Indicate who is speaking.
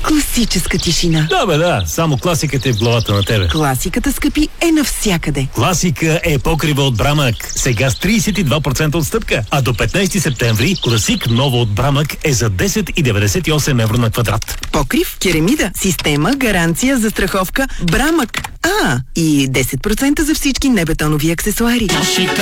Speaker 1: класическа тишина.
Speaker 2: Да, бе, да. Само класиката е в главата на тебе.
Speaker 1: Класиката, скъпи, е навсякъде.
Speaker 2: Класика е покрива от Брамък. Сега с 32% отстъпка. А до 15 септември класик ново от Брамък е за 10,98 евро на квадрат.
Speaker 1: Покрив, керамида, система, гаранция, застраховка, Брамък. И 10% за всички небетонови аксесуари.